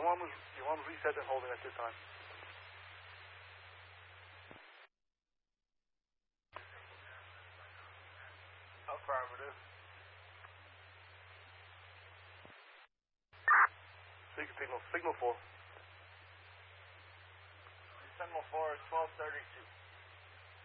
Your one was reset and holding at this time. Affirmative. Signal 4. Signal 4 is 1232.